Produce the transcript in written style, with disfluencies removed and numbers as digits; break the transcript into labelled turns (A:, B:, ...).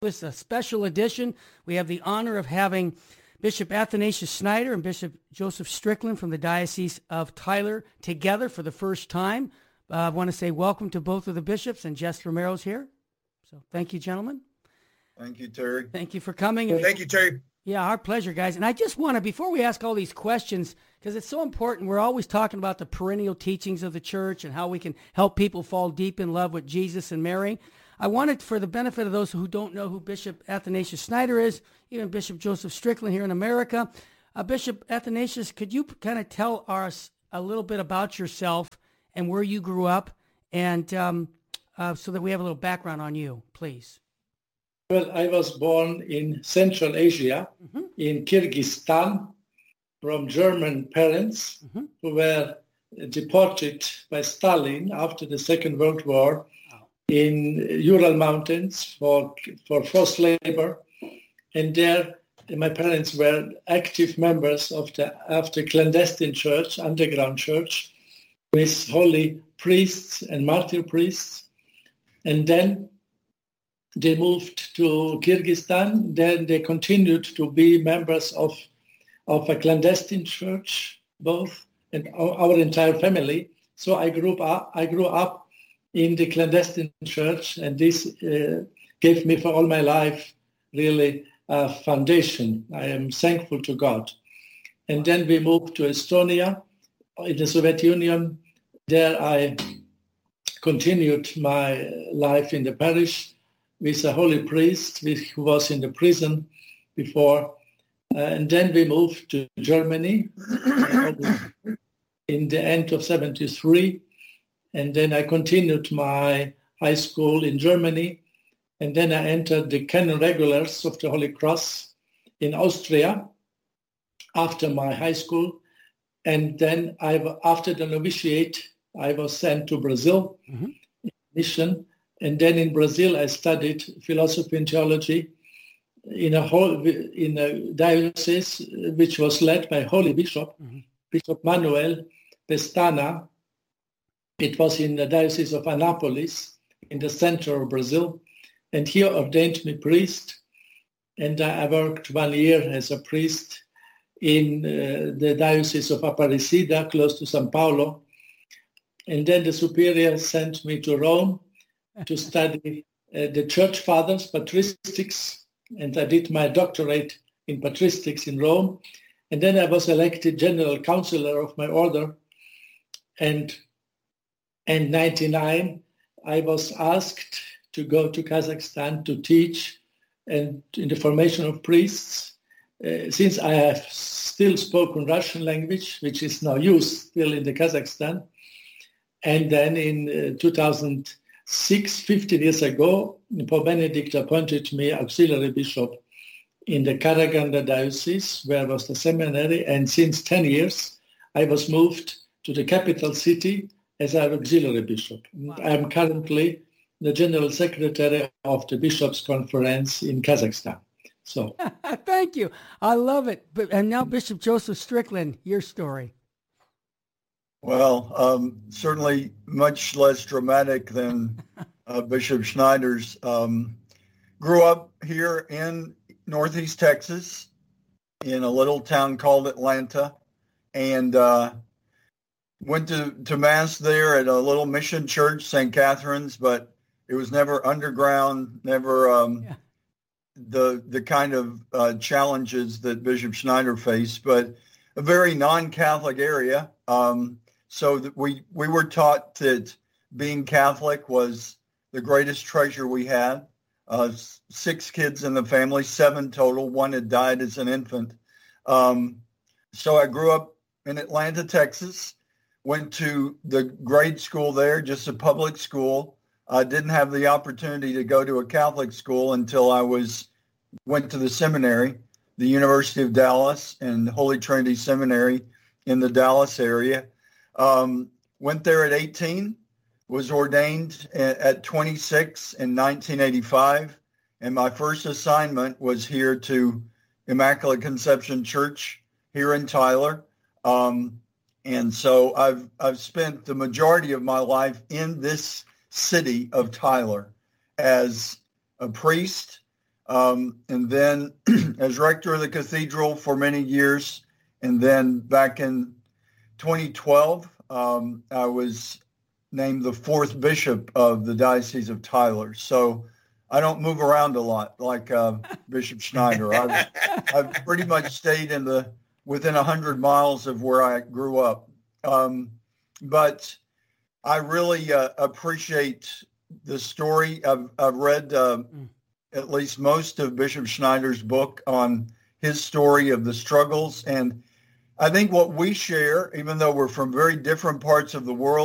A: It's a special edition. We have the honor of having Bishop Athanasius Schneider and Bishop Joseph Strickland from the Diocese of Tyler together for the first time. I want to say welcome to both of the bishops, and Jess Romero's here. So thank you, gentlemen.
B: Thank you, Terry.
A: Thank you for coming.
C: Thank you, Terry.
A: Yeah, our pleasure, guys. And I just want to, before we ask all these questions, because it's so important, we're always talking about the perennial teachings of the church and how we can help people fall deep in love with Jesus and Mary. I wanted, for the benefit of those who don't know who Bishop Athanasius Schneider is, even Bishop Joseph Strickland here in America, Bishop Athanasius, could you kind of tell us a little bit about yourself and where you grew up, and so that we have a little background on you, please?
D: Well, I was born in Central Asia, in Kyrgyzstan, from German parents who were deported by Stalin after the Second World War in Ural Mountains for forced labor. And there, my parents were active members of the clandestine church, underground church, with holy priests and martyr priests. And then they moved to Kyrgyzstan. Then they continued to be members of a clandestine church, both, and our entire family. So I grew up in the clandestine church, and this gave me for all my life really a foundation. I am thankful to God. And then we moved to Estonia in the Soviet Union. There I continued my life in the parish with a holy priest who was in the prison before. And then we moved to Germany in the end of 1973. And then I continued my high school in Germany. And then I entered the Canon Regulars of the Holy Cross in Austria after my high school. And then after the novitiate, I was sent to Brazil, mission. And then in Brazil, I studied philosophy and theology in a diocese which was led by Holy Bishop, Bishop Manuel Pestana. It was in the Diocese of Anápolis, in the center of Brazil, and he ordained me priest. And I worked 1 year as a priest in the Diocese of Aparecida, close to São Paulo. And then the superior sent me to Rome to study the Church Fathers, patristics, and I did my doctorate in patristics in Rome. And then I was elected general counselor of my order. And in 1999, I was asked to go to Kazakhstan to teach and in the formation of priests. Since I have still spoken Russian language, which is now used still in the Kazakhstan. And then in 2006, 15 years ago, Pope Benedict appointed me auxiliary bishop in the Karaganda diocese, where I was the seminary. And since 10 years, I was moved to the capital city as our auxiliary bishop. Wow. I am currently the general secretary of the Bishops' Conference in Kazakhstan. So,
A: thank you. I love it. And now, Bishop Joseph Strickland, your story.
B: Well, certainly much less dramatic than Bishop Schneider's. Grew up here in Northeast Texas in a little town called Atlanta, and went to Mass there at a little mission church, St. Catherine's, but it was never underground, never the kind of challenges that Bishop Schneider faced, but a very non-Catholic area. So that we were taught that being Catholic was the greatest treasure we had. 6 kids in the family, 7 total. 1 had died as an infant. So I grew up in Atlanta, Texas, went to the grade school there, just a public school. I didn't have the opportunity to go to a Catholic school until I went to the seminary, the University of Dallas and Holy Trinity Seminary in the Dallas area. Went there at 18, was ordained at 26 in 1985, and my first assignment was here to Immaculate Conception Church here in Tyler. And so I've spent the majority of my life in this city of Tyler as a priest, and then as rector of the cathedral for many years. And then back in 2012, I was named the fourth bishop of the Diocese of Tyler. So I don't move around a lot like Bishop Schneider. I've pretty much stayed within 100 miles of where I grew up. But I really appreciate the story. I've read at least most of Bishop Schneider's book on his story of the struggles. And I think what we share, even though we're from very different parts of the world,